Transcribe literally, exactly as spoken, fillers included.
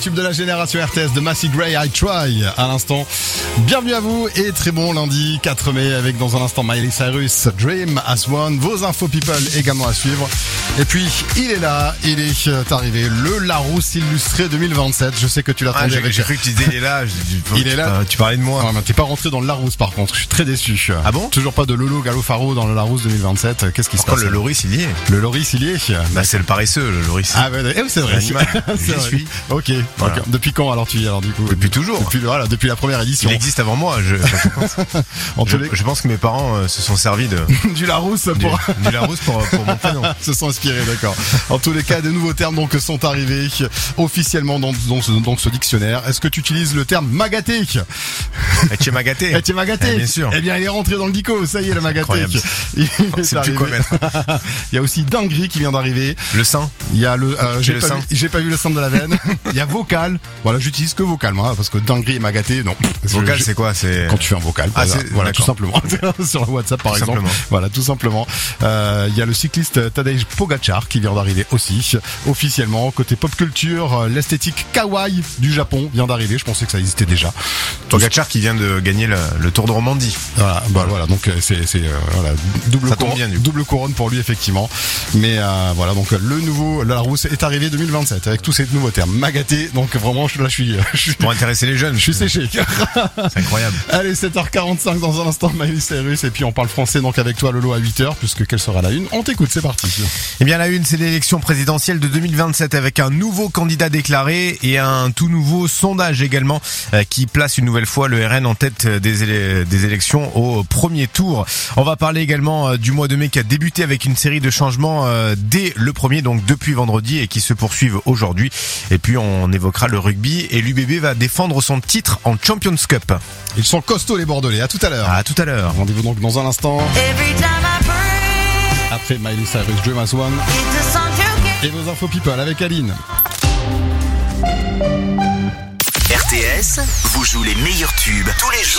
tube de la génération R T S de Massey Gray, I Try, à l'instant. Bienvenue à vous et très bon lundi quatre mai avec dans un instant Miley Cyrus, Dream As One, vos infos people également à suivre. Et puis, il est là, il est arrivé, le Larousse illustré deux mille vingt-sept. Je sais que tu l'attendais. Ah, j'ai, avec... j'ai cru que tu disais il est là. Il tu, est là. Tu parlais de moi. Non, mais t'es pas rentré dans le Larousse par contre. Je suis très déçu. Ah bon? Toujours pas de Lolo Gallo-Faro dans le Larousse deux mille vingt-sept. Qu'est-ce qui se Pourquoi passe? le Loris, il y est. Le Loris, il y est. Bah, c'est le paresseux, le Loris. Ah, bah, eh, c'est vrai. C'est l'animal. C'est J'y vrai. suis. Ok. Voilà. Ok. Depuis quand alors tu y es alors du coup? Depuis toujours. Depuis, voilà, depuis la première édition. Il existe avant moi, je, je pense. En tous Je, les... je pense que mes parents euh, se sont servis de, du Larousse du, pour... du Larousse pour, pour mon prénom. se sont inspirés, d'accord. En tous les cas, de nouveaux termes donc sont arrivés officiellement dans, dans, ce, dans ce dictionnaire. Est-ce que tu utilises le terme magaté? Et tu m'as gâté. Et tu m'as gâté. Eh, bien sûr. Eh bien, il est rentré dans le dico. Ça y est, le magaté. Incroyable. Il est C'est plus arrivé. quoi mettre. Il y a aussi dinguerie qui vient d'arriver. Le sein. Il y a le, euh, j'ai le pas, sein. vu, j'ai pas vu le sein de la veine. Il y a vocal. Voilà, j'utilise que vocal, moi, parce que dinguerie et magaté, non. Vocal, Je- c'est quoi? C'est Quand tu fais un vocal, Ah, voilà, c'est- voilà, tout d'accord. simplement. Sur le WhatsApp, par Tout exemple. simplement. Voilà, tout simplement. Euh, il y a le cycliste Tadej Pogacar qui vient d'arriver aussi, officiellement. Côté pop culture, euh, l'esthétique kawaii du Japon vient d'arriver. Je pensais que ça existait déjà. Pogacar qui vient de gagner le, le Tour de Romandie. Voilà, bah, voilà, donc euh, c'est, c'est euh, voilà, double, Ça tombe couronne, bien, du coup. double couronne pour lui effectivement. Mais euh, voilà, donc le nouveau Larousse est arrivé deux mille vingt-sept avec tous ces nouveaux termes. Magaté, donc vraiment je- là je suis, je suis, Pour intéresser les jeunes. je suis séché. C'est incroyable. Allez, sept heures quarante-cinq dans un instant, Miley Cyrus, et puis on parle français donc avec toi Lolo à huit heures, puisque quelle sera la une? On t'écoute, c'est parti. Eh bien, la une, c'est l'élection présidentielle de deux mille vingt-sept avec un nouveau candidat déclaré et un tout nouveau sondage également euh, qui place une nouvelle fois le R N en tête des, élé- des élections au premier tour. On va parler également euh, du mois de mai qui a débuté avec une série de changements euh, dès le premier, donc depuis vendredi, et qui se poursuivent aujourd'hui. Et puis on évoquera le rugby et l'U B B va défendre son titre en Champions Cup. Ils sont costauds les Bordelais, à tout à l'heure. À tout à l'heure. Rendez-vous donc dans un instant, Every time I pray, après Miley Cyrus, Dream As One, it's a song to get. et vos infos people avec Aline. R T S vous joue les meilleurs tubes tous les jours.